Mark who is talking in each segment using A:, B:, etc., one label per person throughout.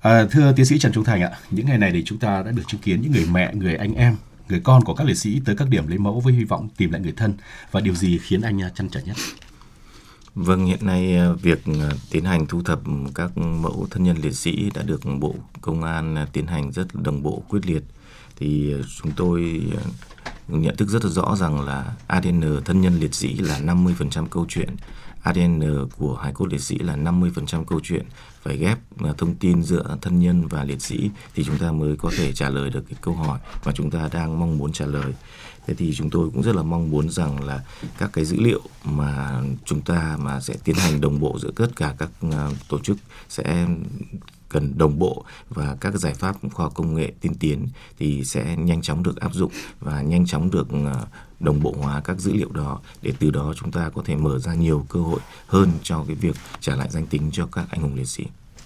A: Thưa tiến sĩ Trần Trung Thành ạ, những ngày này thì chúng ta đã được chứng kiến những người mẹ, người anh em, người con của các liệt sĩ tới các điểm lấy mẫu với hy vọng tìm lại người thân, và điều gì khiến anh trăn trở nhất?
B: Vâng, hiện nay việc tiến hành thu thập các mẫu thân nhân liệt sĩ đã được Bộ Công an tiến hành rất đồng bộ, quyết liệt. Thì chúng tôi nhận thức rất là rõ rằng là ADN thân nhân liệt sĩ là 50% câu chuyện, ADN của hài cốt liệt sĩ là 50% câu chuyện. Phải ghép thông tin giữa thân nhân và liệt sĩ thì chúng ta mới có thể trả lời được cái câu hỏi mà chúng ta đang mong muốn trả lời. Thế thì chúng tôi cũng rất là mong muốn rằng là các cái dữ liệu mà chúng ta mà sẽ tiến hành đồng bộ giữa tất cả các tổ chức sẽ cần đồng bộ, và các giải pháp khoa học công nghệ tiên tiến thì sẽ nhanh chóng được áp dụng và nhanh chóng được đồng bộ hóa các dữ liệu đó, để từ đó chúng ta có thể mở ra nhiều cơ hội hơn cho cái việc trả lại danh tính cho các anh hùng liệt sĩ.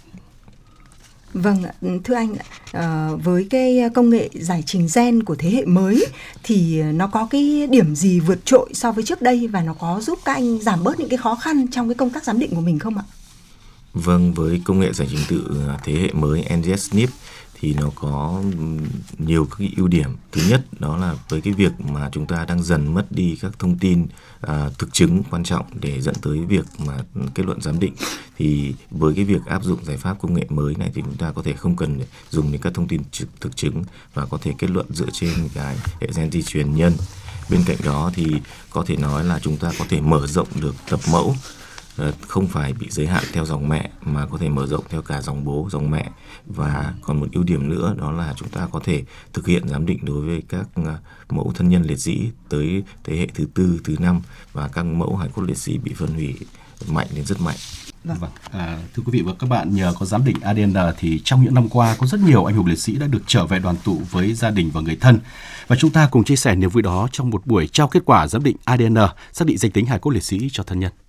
C: Vâng, thưa anh, với cái công nghệ giải trình gen của thế hệ mới thì nó có cái điểm gì vượt trội so với trước đây, và nó có giúp các anh giảm bớt những cái khó khăn trong cái công tác giám định của mình không ạ?
B: Vâng, với công nghệ giải trình tự thế hệ mới NGS-SNP thì nó có nhiều cái ưu điểm. Thứ nhất đó là với cái việc mà chúng ta đang dần mất đi các thông tin thực chứng quan trọng để dẫn tới việc mà kết luận giám định, thì với cái việc áp dụng giải pháp công nghệ mới này thì chúng ta có thể không cần dùng đến các thông tin thực chứng và có thể kết luận dựa trên cái hệ gen di truyền nhân. Bên cạnh đó thì có thể nói là chúng ta có thể mở rộng được tập mẫu, không phải bị giới hạn theo dòng mẹ mà có thể mở rộng theo cả dòng bố, dòng mẹ. Và còn một ưu điểm nữa đó là chúng ta có thể thực hiện giám định đối với các mẫu thân nhân liệt sĩ tới thế hệ thứ 4, thứ 5, và các mẫu hài cốt liệt sĩ bị phân hủy mạnh đến rất mạnh.
A: Vâng. Thưa quý vị và các bạn, nhờ có giám định ADN thì trong những năm qua có rất nhiều anh hùng liệt sĩ đã được trở về đoàn tụ với gia đình và người thân. Và chúng ta cùng chia sẻ niềm vui đó trong một buổi trao kết quả giám định ADN xác định danh tính hài cốt liệt sĩ cho thân nhân.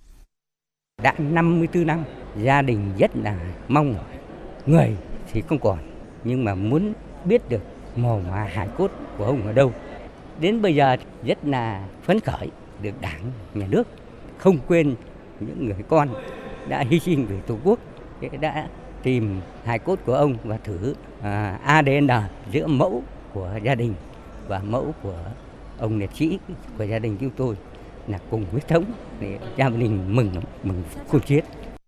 D: Đã 54 năm, gia đình rất là mong, người thì không còn, nhưng mà muốn biết được mồ mà hài cốt của ông ở đâu. Đến bây giờ rất là phấn khởi, được Đảng, Nhà nước không quên những người con đã hy sinh vì Tổ quốc, đã tìm hài cốt của ông và thử ADN giữa mẫu của gia đình và mẫu của ông liệt sĩ của gia đình chúng tôi, là cùng huyết thống để gia đình mừng khôn xiết.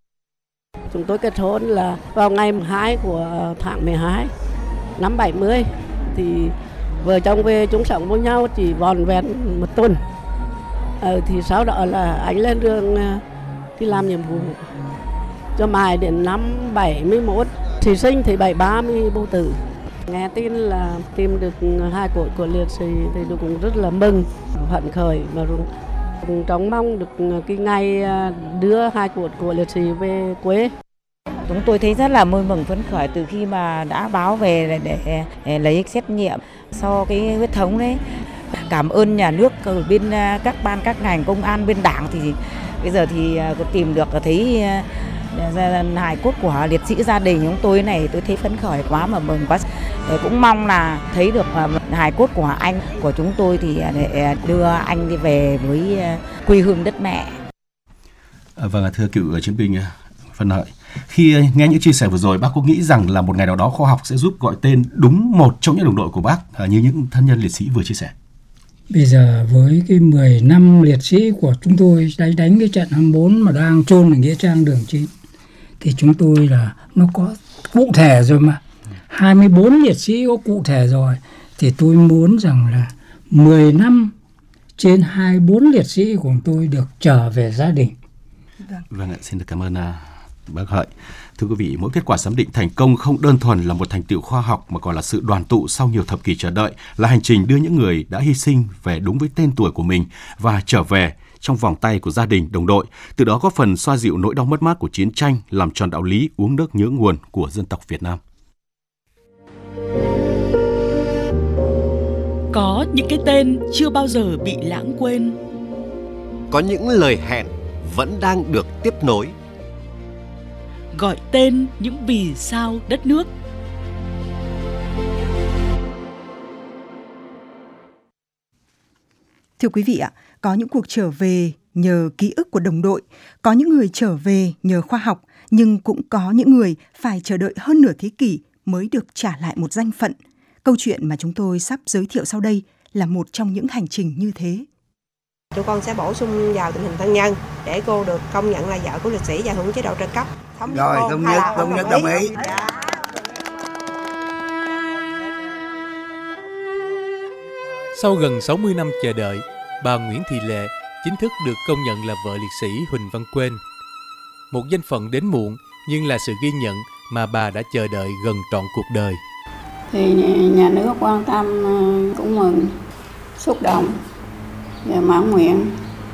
E: Chúng tôi kết hôn là vào ngày 2 của tháng 12 năm 70, thì vợ chồng về chung sống với nhau chỉ vòn vẹn một tuần. Thì sau đó là anh lên đường đi làm nhiệm vụ cho mãi đến năm 71 thì sinh thì 73 mới bầu tử. Nghe tin là tìm được hài cốt của liệt sĩ thì tôi cũng rất là mừng, phấn khởi, mà cũng trông mong được cái ngày đưa hài cốt của liệt sĩ về quê.
F: Chúng tôi thấy rất là vui mừng phấn khởi từ khi mà đã báo về để lấy xét nghiệm sau cái huyết thống đấy. Cảm ơn nhà nước ở bên các ban các ngành, công an, bên Đảng, thì bây giờ thì có tìm được, thấy hài cốt của liệt sĩ gia đình chúng tôi này, tôi thấy phấn khởi quá mà mừng quá. Cũng mong là thấy được hài cốt của anh của chúng tôi thì để đưa anh đi về với quê hương đất mẹ.
A: Vâng, thưa cựu chiến binh Văn Hợi, khi nghe những chia sẻ vừa rồi, bác có nghĩ rằng là một ngày nào đó khoa học sẽ giúp gọi tên đúng một trong những đồng đội của bác như những thân nhân liệt sĩ vừa chia sẻ?
G: Bây giờ với cái 10 năm liệt sĩ của chúng tôi đánh cái trận 24 mà đang chôn ở nghĩa trang Đường 9, thì chúng tôi là nó có cụ thể rồi mà. 24 liệt sĩ có cụ thể rồi, thì tôi muốn rằng là 10 năm trên 24 liệt sĩ của tôi được trở về gia đình.
A: Vâng ạ, xin được cảm ơn bác Hợi. Thưa quý vị, mỗi kết quả giám định thành công không đơn thuần là một thành tựu khoa học mà còn là sự đoàn tụ sau nhiều thập kỷ chờ đợi, là hành trình đưa những người đã hy sinh về đúng với tên tuổi của mình và trở về trong vòng tay của gia đình, đồng đội, từ đó góp phần xoa dịu nỗi đau mất mát của chiến tranh, làm tròn đạo lý uống nước nhớ nguồn của dân tộc Việt Nam.
H: Có những cái tên chưa bao giờ bị lãng quên.
I: Có những lời hẹn vẫn đang được tiếp nối.
H: Gọi tên những vì sao đất nước.
C: Thưa quý vị ạ, có những cuộc trở về nhờ ký ức của đồng đội, có những người trở về nhờ khoa học, Nhưng cũng có những người phải chờ đợi hơn nửa thế kỷ mới được trả lại một danh phận. Câu chuyện mà chúng tôi sắp giới thiệu sau đây là một trong những hành trình như thế.
J: Tụi con sẽ bổ sung vào tình hình thân nhân để cô được công nhận là vợ của liệt sĩ và hưởng chế độ trợ cấp.
K: Rồi, thống nhất đồng ý.
L: Sau gần 60 năm chờ đợi, bà Nguyễn Thị Lệ chính thức được công nhận là vợ liệt sĩ Huỳnh Văn Quên. Một danh phận đến muộn nhưng là sự ghi nhận mà bà đã chờ đợi gần trọn cuộc đời.
E: Thì nhà nước quan tâm cũng mừng, xúc động và mãn nguyện.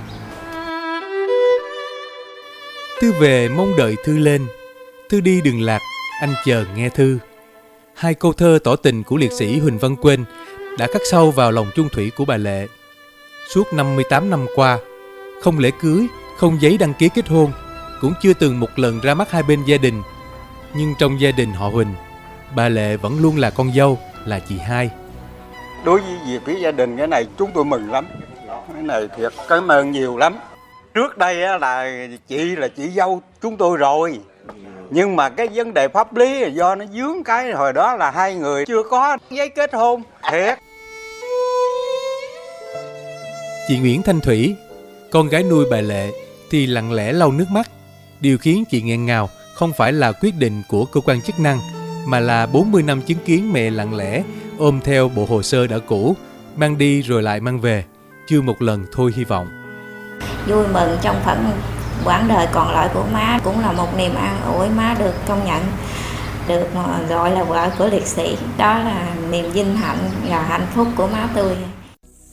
L: Thư về mong đợi thư lên, thư đi đừng lạc, anh chờ nghe thư. Hai câu thơ tỏ tình của liệt sĩ Huỳnh Văn Quên đã khắc sâu vào lòng chung thủy của bà Lệ. Suốt 58 năm qua, không lễ cưới, không giấy đăng ký kết hôn, cũng chưa từng một lần ra mắt hai bên gia đình. Nhưng trong gia đình họ Huỳnh, bà Lệ vẫn luôn là con dâu, là chị hai.
K: Đối với việc phía gia đình cái này chúng tôi mừng lắm. Cái này thiệt cảm ơn nhiều lắm. Trước đây là chị dâu chúng tôi rồi. Nhưng mà cái vấn đề pháp lý là do nó vướng cái hồi đó là hai người chưa có giấy kết hôn. Thiệt.
L: Chị Nguyễn Thanh Thủy, con gái nuôi bà Lệ, thì lặng lẽ lau nước mắt. Điều khiến chị nghẹn ngào không phải là quyết định của cơ quan chức năng, mà là 40 năm chứng kiến mẹ lặng lẽ ôm theo bộ hồ sơ đã cũ, mang đi rồi lại mang về, chưa một lần thôi hy vọng.
M: Vui mừng trong quãng đời còn lại của má, cũng là một niềm an ủi má được công nhận, được gọi là vợ của liệt sĩ. Đó là niềm vinh hạnh và hạnh phúc của má tôi.